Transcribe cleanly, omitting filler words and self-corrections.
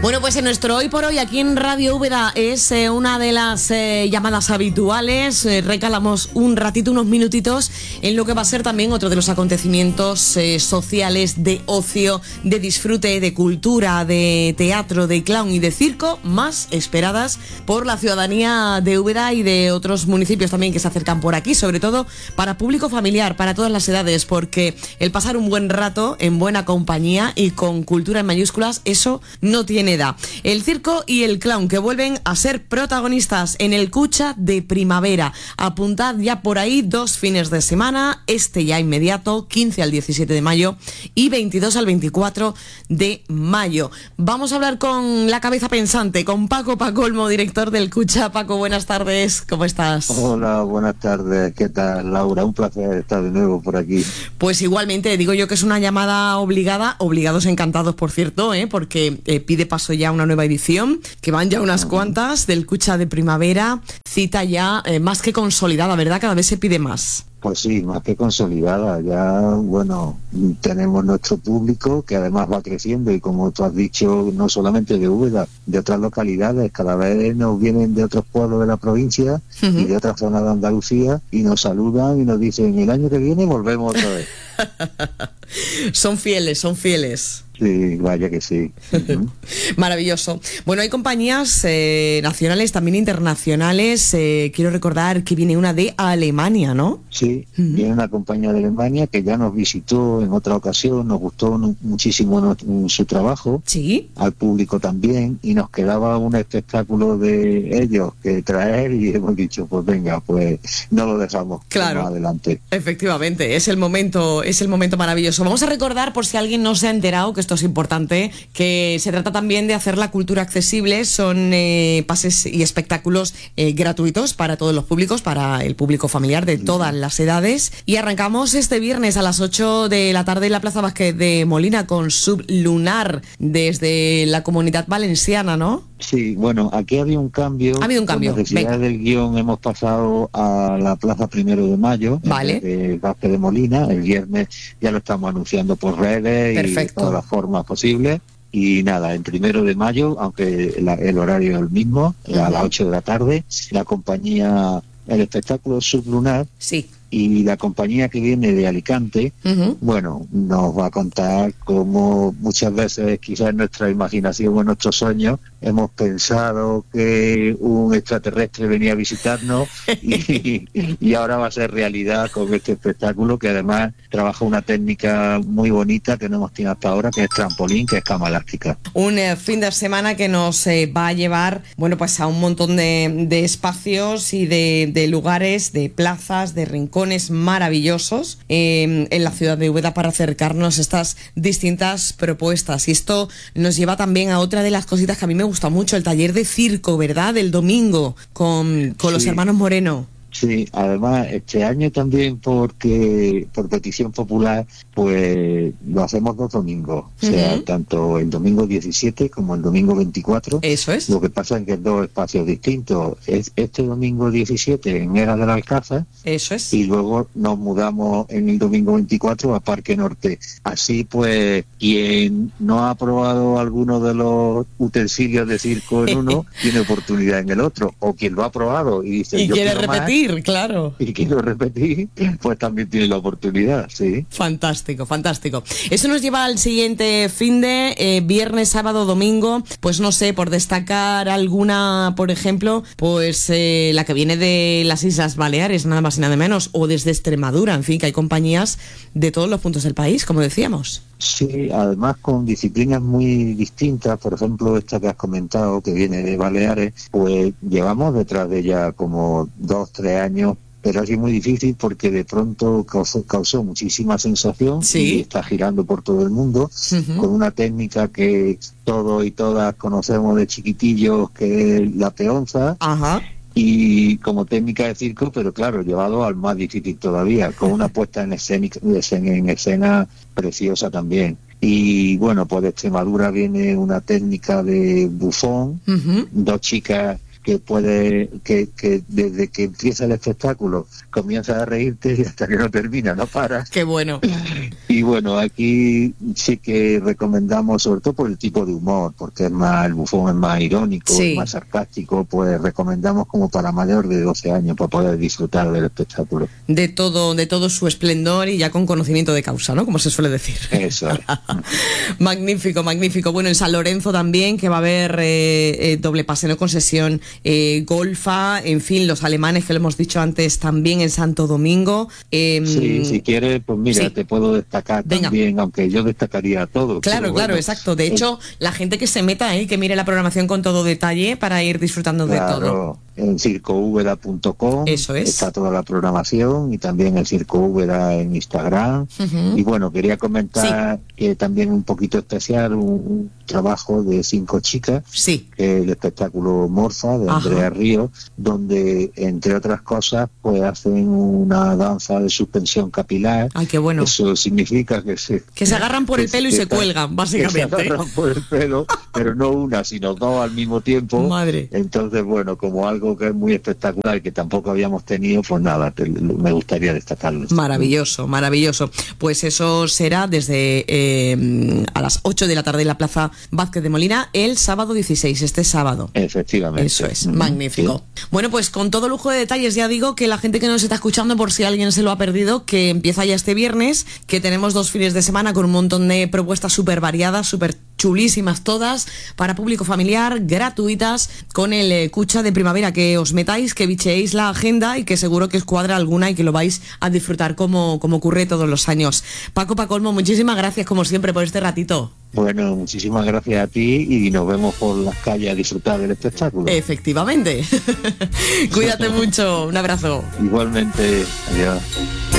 Bueno, pues en nuestro Hoy por Hoy aquí en Radio Úbeda es una de las llamadas habituales. Recalamos un ratito, unos minutitos en lo que va a ser también otro de los acontecimientos sociales de ocio, de disfrute, de cultura, de teatro, de clown y de circo más esperadas por la ciudadanía de Úbeda y de otros municipios también que se acercan por aquí, sobre todo para público familiar, para todas las edades, porque el pasar un buen rato en buena compañía y con cultura en mayúsculas, eso no tiene edad. El circo y el clown que vuelven a ser protagonistas en el Cucha de Primavera. Apuntad ya por ahí 2 fines de semana, este ya inmediato, 15 al 17 de mayo y 22 al 24 de mayo. Vamos a hablar con la cabeza pensante, con Paco Pacolmo, director del Cucha. Paco, buenas tardes, ¿cómo estás? Hola, buenas tardes, ¿qué tal, Laura? Un placer estar de nuevo por aquí. Pues igualmente, digo yo que es una llamada obligada, obligados encantados, por cierto, porque pide paso ya una nueva edición, que van ya unas cuantas del Cucha de Primavera, cita ya más que consolidada, ¿verdad? Cada vez se pide más. Pues sí, más que consolidada, ya, bueno, tenemos nuestro público que además va creciendo y como tú has dicho, no solamente de Úbeda, de otras localidades, cada vez nos vienen de otros pueblos de la provincia y de otras zonas de Andalucía y nos saludan y nos dicen, el año que viene volvemos otra vez. Son fieles, son fieles. Sí, vaya que sí. Maravilloso. Bueno, hay compañías nacionales, también internacionales. Quiero recordar que viene una de Alemania, ¿no? Sí, viene una compañía de Alemania que ya nos visitó en otra ocasión, nos gustó muchísimo su trabajo, sí, al público también, y nos quedaba un espectáculo de ellos que traer y hemos dicho, pues venga, pues no lo dejamos. Claro, más adelante. Efectivamente, es el momento maravilloso. Vamos a recordar, por si alguien no se ha enterado, que esto es importante, que se trata también de hacer la cultura accesible. Son pases y espectáculos gratuitos para todos los públicos, para el público familiar de todas las edades. Y arrancamos este viernes a las 8 de la tarde en la Plaza Vázquez de Molina con Sublunar desde la Comunidad Valenciana, ¿no? Sí, bueno, aquí había un cambio. Ha habido un cambio. Por necesidad del guión hemos pasado a la Plaza 1 de Mayo, vale, de Vázquez de Molina. El viernes ya lo estamos anunciando por redes. Perfecto. Y de todas las formas posibles. Y nada, el 1 de mayo, aunque el horario es el mismo, a las 8 de la tarde, la compañía, el espectáculo Sublunar, sí, y la compañía que viene de Alicante, bueno, nos va a contar cómo muchas veces quizás en nuestra imaginación o en nuestros sueños hemos pensado que un extraterrestre venía a visitarnos y ahora va a ser realidad con este espectáculo que además trabaja una técnica muy bonita que no hemos tenido hasta ahora, que es trampolín, que es cama elástica. Un fin de semana que nos va a llevar, bueno, pues a un montón de espacios y de lugares, de plazas, de rincones maravillosos en la ciudad de Úbeda para acercarnos a estas distintas propuestas. Y esto nos lleva también a otra de las cositas que a mí me gusta mucho, el taller de circo, ¿verdad? Del domingo con los hermanos Moreno. Sí, además este año también porque por petición popular pues lo hacemos 2 domingos, o sea, tanto el domingo 17 como el domingo 24. Eso es. Lo que pasa es que es 2 espacios distintos. Es este domingo 17 en Eras del Alcázar. Eso es. Y luego nos mudamos en el domingo 24 a Parque Norte. Así pues, quien no ha probado alguno de los utensilios de circo en uno, tiene oportunidad en el otro. O quien lo ha probado y dice, y yo quiere quiero repetir. Claro. Y quiero repetir, pues también tiene la oportunidad, sí. Fantástico, fantástico. Eso nos lleva al siguiente finde, viernes, sábado, domingo. Pues no sé, por destacar alguna, por ejemplo, pues la que viene de las Islas Baleares, nada más y nada menos, o desde Extremadura, en fin, que hay compañías de todos los puntos del país, como decíamos. Sí, además con disciplinas muy distintas, por ejemplo esta que has comentado, que viene de Baleares, pues llevamos detrás de ella como 2-3 años, pero ha sido muy difícil porque de pronto causó muchísima sensación, sí, y está girando por todo el mundo, con una técnica que todos y todas conocemos de chiquitillos, que es la peonza. Ajá. Y como técnica de circo, pero claro, llevado al más difícil todavía, con una puesta en escena preciosa también. Y bueno, pues de Extremadura viene una técnica de bufón, 2 chicas que desde que empieza el espectáculo comienzas a reírte y hasta que no termina no paras. Qué bueno. Y bueno, aquí sí que recomendamos, sobre todo por el tipo de humor, porque el bufón es más irónico, sí, más sarcástico, pues recomendamos como para mayor de 12 años para poder disfrutar del espectáculo. De todo su esplendor y ya con conocimiento de causa, ¿no? Como se suele decir. Eso es. Magnífico, magnífico. Bueno, en San Lorenzo también, que va a haber doble paseo con sesión golfa, en fin, los alemanes que lo hemos dicho antes también en Santo Domingo. Sí, si quieres, pues mira, sí, te puedo destacar también, aunque yo destacaría todo. Claro, claro, exacto. De hecho, la gente que se meta ahí, que mire la programación con todo detalle para ir disfrutando de todo. En circoúbeda.com eso es, está toda la programación y también el Circo Úbeda en Instagram. Y bueno, quería comentar que también un poquito especial, un trabajo de 5 chicas, que es el espectáculo Morfa de Andrea Ríos, donde entre otras cosas pues hacen una danza de suspensión capilar. Ay, qué bueno. Eso significa que se agarran por el pelo y se cuelgan, básicamente. Que se agarran por el pelo, pero no una, sino dos al mismo tiempo. Madre. Entonces, bueno, como algo que es muy espectacular y que tampoco habíamos tenido, pues nada, me gustaría destacarlo. Maravilloso, maravilloso. Pues eso será desde a las 8 de la tarde en la Plaza Vázquez de Molina, el sábado 16, este sábado. Efectivamente. Eso es, magnífico. Sí. Bueno, pues con todo lujo de detalles, ya digo que la gente que nos está escuchando, por si alguien se lo ha perdido, que empieza ya este viernes, que tenemos 2 fines de semana con un montón de propuestas súper variadas, súper chulísimas todas, para público familiar, gratuitas, con el Cucha de Primavera, que os metáis, que bicheéis la agenda y que seguro que os cuadra alguna y que lo vais a disfrutar como ocurre todos los años. Paco Pacolmo, muchísimas gracias como siempre por este ratito. Bueno, muchísimas gracias a ti y nos vemos por las calles a disfrutar del espectáculo. Efectivamente. Cuídate mucho, un abrazo. Igualmente, adiós.